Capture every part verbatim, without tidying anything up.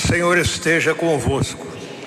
Senhor esteja convosco.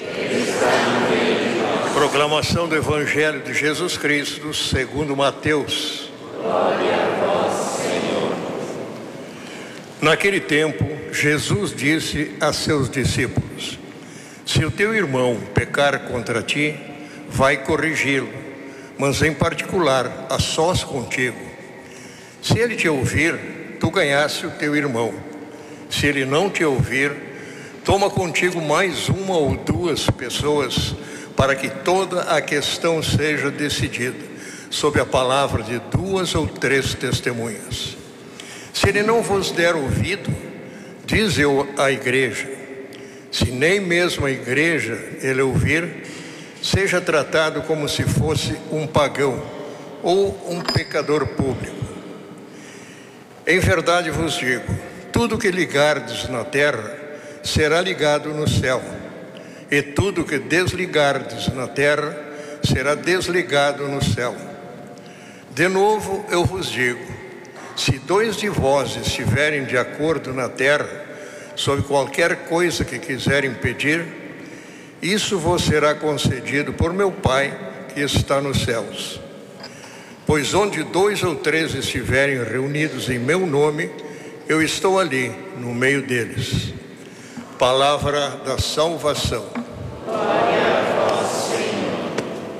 Proclamação do Evangelho de Jesus Cristo segundo Mateus. Glória a vós, Senhor. Naquele tempo, Jesus disse a seus discípulos: se o teu irmão pecar contra ti, vai corrigi-lo, mas em particular, a sós contigo. Se ele te ouvir, tu ganhaste o teu irmão. Se ele não te ouvir, toma contigo mais uma ou duas pessoas, para que toda a questão seja decidida sob a palavra de duas ou três testemunhas. Se ele não vos der ouvido, diz eu à igreja. Se nem mesmo a igreja ele ouvir, seja tratado como se fosse um pagão ou um pecador público. Em verdade vos digo, tudo que ligardes na terra será ligado no céu, e tudo que desligardes na terra será desligado no céu. De novo eu vos digo, se dois de vós estiverem de acordo na terra, sobre qualquer coisa que quiserem pedir, isso vos será concedido por meu Pai que está nos céus. Pois onde dois ou três estiverem reunidos em meu nome, eu estou ali, no meio deles. Palavra da salvação. Glória a vós, Senhor.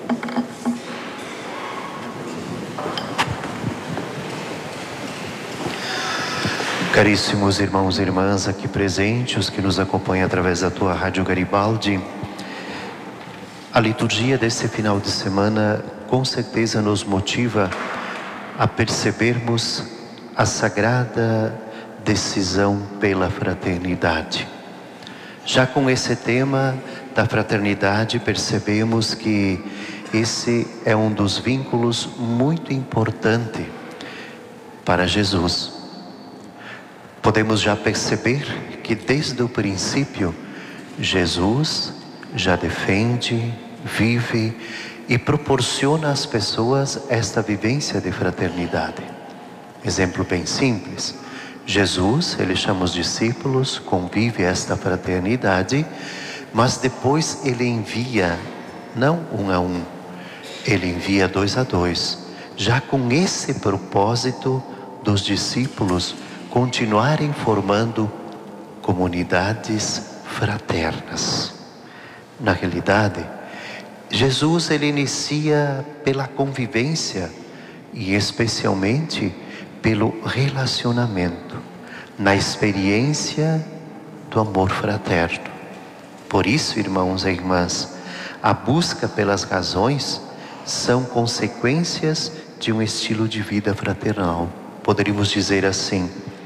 Caríssimos irmãos e irmãs aqui presentes, os que nos acompanham através da tua Rádio Garibaldi, a liturgia desse final de semana com certeza nos motiva a percebermos a sagrada decisão pela fraternidade. Já com esse tema da fraternidade, percebemos que esse é um dos vínculos muito importante para Jesus. Podemos já perceber que desde o princípio, Jesus já defende, vive e proporciona às pessoas esta vivência de fraternidade. Exemplo bem simples. Jesus, ele chama os discípulos, convive esta fraternidade, mas depois ele envia, não um a um, ele envia dois a dois, já com esse propósito dos discípulos continuarem formando comunidades fraternas. Na realidade, Jesus ele inicia pela convivência e especialmente pelo relacionamento, na experiência do amor fraterno. Por isso, irmãos e irmãs, a busca pelas razões são consequências de um estilo de vida fraternal. Poderíamos dizer assim,